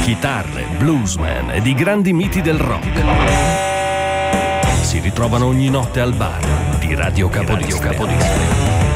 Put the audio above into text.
chitarre, bluesman ed i grandi miti del rock si ritrovano ogni notte al bar di Radio Capodistria.